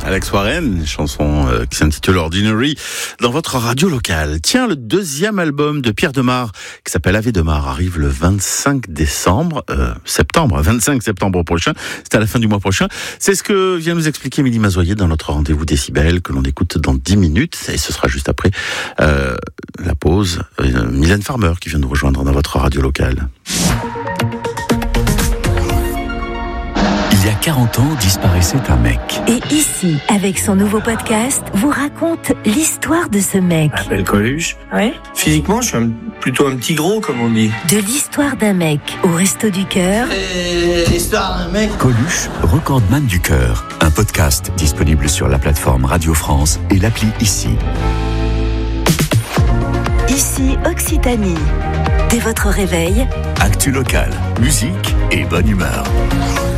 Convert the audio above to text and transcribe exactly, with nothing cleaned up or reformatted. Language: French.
Alex Warren, chanson euh, qui s'intitule Ordinary, dans votre radio locale. Tiens, le deuxième album de Pierre Demar, qui s'appelle Ave Demar, arrive le vingt-cinq décembre, euh, septembre, vingt-cinq septembre prochain. C'est à la fin du mois prochain. C'est ce que vient nous expliquer Émilie Mazoyer dans notre rendez-vous Décibel, que l'on écoute dans dix minutes. Et ce sera juste après euh, la pause. Euh, Mylène Farmer qui vient nous rejoindre dans votre radio locale. Il y a quarante ans, disparaissait un mec. Et ici, avec son nouveau podcast, vous raconte l'histoire de ce mec. Je m'appelle Coluche. Ouais. Physiquement, je suis un, plutôt un petit gros, comme on dit. De l'histoire d'un mec au Resto du Cœur. Et l'histoire d'un mec. Coluche, recordman du cœur. Un podcast disponible sur la plateforme Radio France et l'appli Ici. Ici, Occitanie. Dès votre réveil, Actu local, musique et bonne humeur.